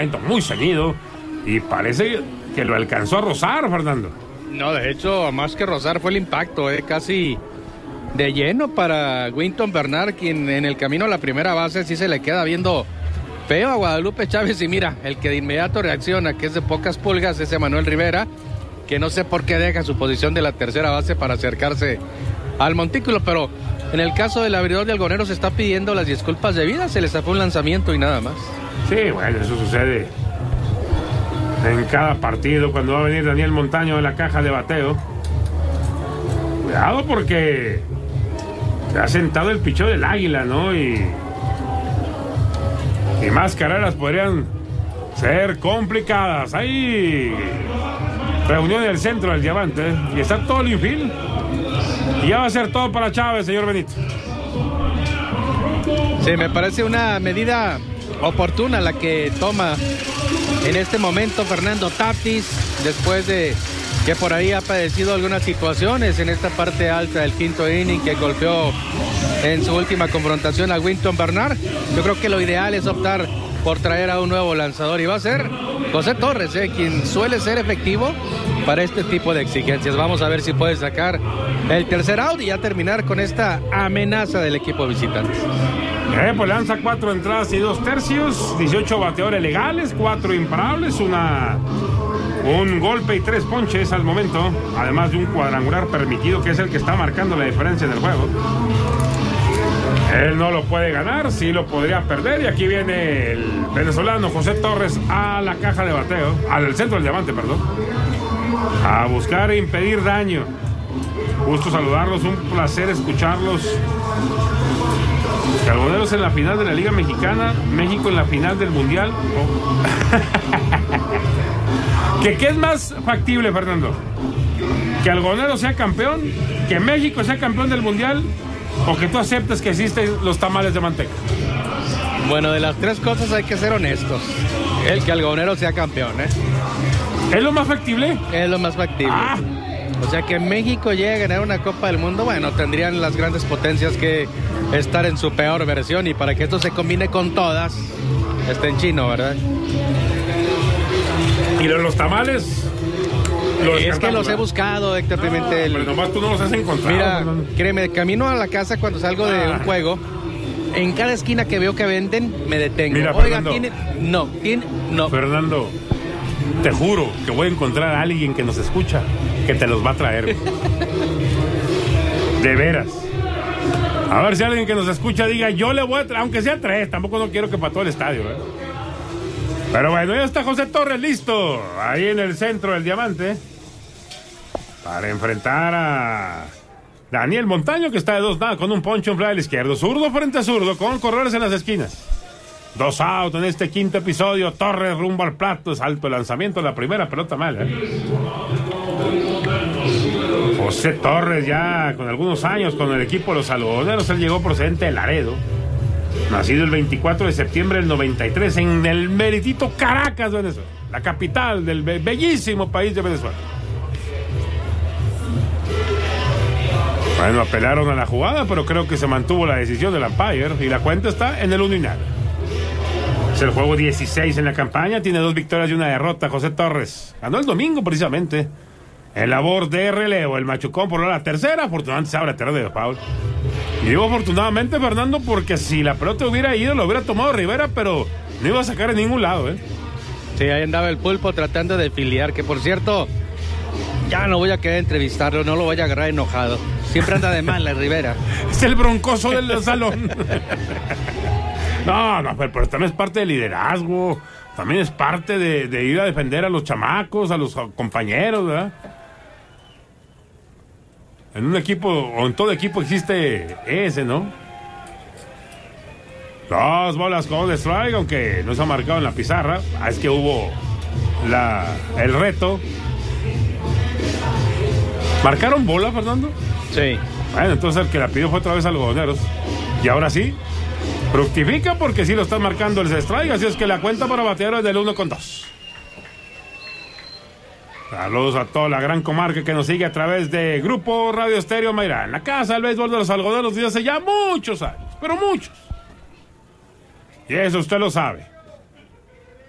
muy ceñido y parece que lo alcanzó a rozar, Fernando. No, de hecho, más que rozar fue el impacto, casi de lleno para Winton Bernard, quien en el camino a la primera base sí se le queda viendo feo a Guadalupe Chávez. Y mira, el que de inmediato reacciona, que es de pocas pulgas, es Emanuel Rivera, que no sé por qué deja su posición de la tercera base para acercarse al montículo, pero en el caso del abridor de Algoneros se está pidiendo las disculpas debidas, se le zafó un lanzamiento y nada más. Sí, bueno, eso sucede en cada partido cuando va a venir Daniel Montaño de la caja de bateo. Cuidado porque se ha sentado el pichón del Águila, ¿no? Y más carreras podrían ser complicadas. Ahí reunión en el centro del Diamante y está todo el infield. Y ya va a ser todo para Chávez, señor Benito. Sí, me parece una medida oportuna la que toma en este momento Fernando Tatis, después de que por ahí ha padecido algunas situaciones en esta parte alta del quinto inning, que golpeó en su última confrontación a Winton Bernard. Yo creo que lo ideal es optar por traer a un nuevo lanzador y va a ser José Torres, quien suele ser efectivo para este tipo de exigencias. Vamos a ver si puede sacar el tercer out y ya terminar con esta amenaza del equipo visitante. Pues lanza 4 entradas y 2 tercios, 18 bateadores legales, 4 imparables, un golpe y 3 ponches al momento, además de un cuadrangular permitido, que es el que está marcando la diferencia en el juego. Él no lo puede ganar, sí lo podría perder, y aquí viene el venezolano José Torres a la caja de bateo, al centro del Diamante, perdón, a buscar e impedir daño. Gusto saludarlos, un placer escucharlos. Algoneros en la final de la Liga Mexicana, México en la final del Mundial. ¿Qué es más factible, Fernando? ¿Que Algoneros sea campeón? ¿Que México sea campeón del Mundial? ¿O que tú aceptes que existen los tamales de manteca? Bueno, de las tres cosas hay que ser honestos. El que Algoneros sea campeón, ¿Es lo más factible? Es lo más factible. O sea, que México llegue a ganar una Copa del Mundo, bueno, tendrían las grandes potencias que estar en su peor versión, y para que esto se combine con todas, está en chino, ¿verdad? ¿Y los tamales? Es que los he buscado, Héctor Pimentel. Pero nomás tú no los has encontrado. Mira, créeme, camino a la casa cuando salgo de un juego, en cada esquina que veo que venden, me detengo. Mira, oiga, Fernando, no. Fernando, te juro que voy a encontrar a alguien que nos escucha, que te los va a traer. De veras. A ver si alguien que nos escucha diga, yo le voy a traer, aunque sea 3, tampoco no quiero que para todo el estadio, Pero bueno, ya está José Torres listo, ahí en el centro del Diamante, para enfrentar a Daniel Montaño, que está de 2-0 con un poncho en fly al izquierdo, zurdo frente a zurdo, con corredores en las esquinas. 2 out en este quinto episodio. Torres rumbo al plato, salto el lanzamiento, la primera pelota mala. José Torres, ya con algunos años con el equipo de los Algodoneros, él llegó procedente de Laredo, nacido el 24 de septiembre del 93 en el meritito Caracas, Venezuela, la capital del bellísimo país de Venezuela. Bueno, apelaron a la jugada, pero creo que se mantuvo la decisión del umpire y la cuenta está en el 1-0. Es el juego 16 en la campaña, tiene 2 victorias y 1 derrota. José Torres ganó el domingo precisamente en labor de relevo. El machucón por la tercera, afortunadamente se abre tercero de Paul. Y digo afortunadamente, Fernando, porque si la pelota hubiera ido, lo hubiera tomado Rivera, pero no iba a sacar en ningún lado, Sí, ahí andaba el Pulpo tratando de filiar, que por cierto, ya no voy a querer entrevistarlo, no lo voy a agarrar enojado. Siempre anda de mal la Rivera. Es el broncoso del salón. No, pero también es parte del liderazgo, también es parte de ir a defender a los chamacos, a los compañeros, ¿verdad? En un equipo, o en todo equipo existe ese, ¿no? 2 bolas con strike, aunque no se ha marcado en la pizarra. Es que hubo el reto. ¿Marcaron bola, Fernando? Sí. Bueno, entonces el que la pidió fue otra vez Algodoneros. Y ahora sí, fructifica porque sí lo están marcando el strike, así es que la cuenta para bateadores es del 1-2. Saludos a toda la gran comarca que nos sigue a través de Grupo Radio Estéreo Mairán, la casa del béisbol de los Algodoneros desde hace ya muchos años, pero muchos. Y eso usted lo sabe.